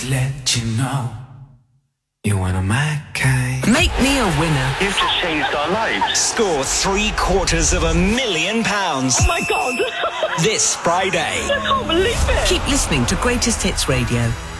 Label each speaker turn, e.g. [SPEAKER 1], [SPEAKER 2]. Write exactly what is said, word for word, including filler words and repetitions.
[SPEAKER 1] just let you know you're one of my kind.
[SPEAKER 2] Make me a winner.
[SPEAKER 3] You've just changed our lives.
[SPEAKER 4] Score three quarters of a million pounds.
[SPEAKER 5] Oh my God.
[SPEAKER 4] This Friday.
[SPEAKER 5] I can't believe it.
[SPEAKER 2] Keep listening to Greatest Hits Radio.